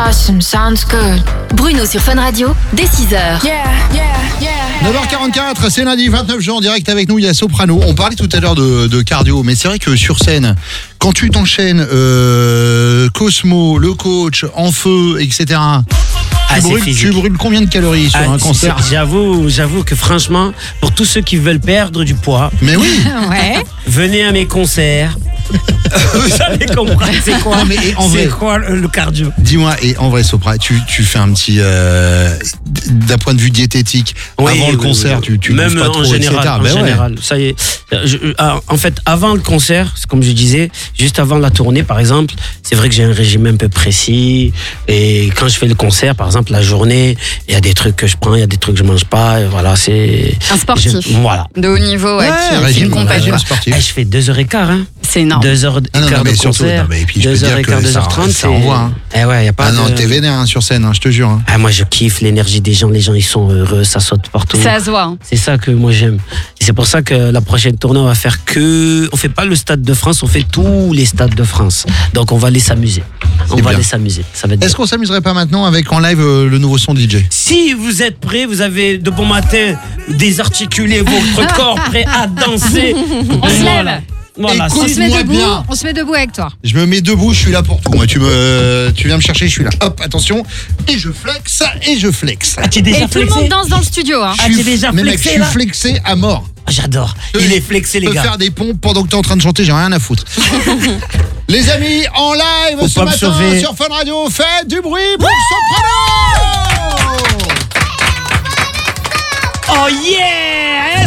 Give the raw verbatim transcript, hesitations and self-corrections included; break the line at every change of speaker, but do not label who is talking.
awesome, sounds good.
Bruno sur Fun Radio, dès six heures.
Yeah, yeah, yeah.
neuf heures quarante-quatre, c'est lundi vingt-neuf juin en direct avec nous, il y a Soprano. On parlait tout à l'heure de, de cardio, mais c'est vrai que sur scène, quand tu t'enchaînes euh, Cosmo, le coach, En Feu, et cetera.
Ah,
tu, brûles, tu brûles combien de calories sur
ah,
un concert?
J'avoue, j'avoue que franchement, pour tous ceux qui veulent perdre du poids,
mais oui,
ouais.
Venez à mes concerts. Vous allez comprendre c'est quoi,
non, mais en vrai,
c'est quoi le, le cardio.
Dis-moi, et en vrai, Sopra, tu, tu fais un petit euh, d'un point de vue diététique
oui,
avant le
oui,
concert,
oui.
tu, tu
même
pas
en
trop,
général,
et cetera.
en
Ben
général,
ouais.
ça y est. Je, en fait, avant le concert, c'est comme je disais, juste avant la tournée, par exemple, c'est vrai que j'ai un régime un peu précis. Et quand je fais le concert, par exemple, la journée, il y a des trucs que je prends, il y a des trucs que je mange pas. Et voilà, c'est
un sportif.
Je, voilà.
De haut niveau, ouais.
Ouais,
qui,
régime,
qui
régime sportif.
Eh, je fais deux heures et quart, hein.
C'est énorme.
Deux heures et
ah non,
quart
non,
de
surtout,
concert.
Non, mais et puis, je
deux
peux
heures
dire
et quart,
que
deux heures
ça,
trente.
ça envoie. Hein.
Eh ouais, y a pas
ah
de...
non, t'es vénère hein, sur scène, hein, je te jure. Hein.
Ah, moi, je kiffe l'énergie des gens. Les gens, ils sont heureux, ça saute partout.
Ça se voit. Hein.
C'est ça que moi j'aime. Et c'est pour ça que la prochaine tournée, on va faire que. On fait pas le Stade de France, on fait tous les stades de France. Donc on va aller s'amuser. On va
bien.
aller s'amuser. Ça va être
Est-ce
bien.
qu'on s'amuserait pas maintenant avec en live euh, le nouveau son D J?
Si vous êtes prêts, vous avez de bon matin désarticulé votre corps, prêt à danser.
On se lève.
Voilà,
Écoute,
On se met
moi
debout.
bien.
On se met debout avec toi.
Je me mets debout, je suis là pour tout. Moi, tu me, tu viens me chercher, je suis là. Hop, attention. Et je flex, et je flex.
Ah, tu es déjà
Et tout le
flexé
monde danse dans le studio. Hein.
Ah,
Je
t'es
suis-
déjà
mais mec,
flexé,
je suis
là
flexé à mort.
Ah, j'adore. Il est flexé, les
Je peux
gars.
faire des pompes pendant que t'es en train de chanter, j'ai rien à foutre. Les amis, en live
Faut
ce
pas me
matin
sauver.
sur Fun Radio, faites du bruit pour Soprano.
Oh yeah!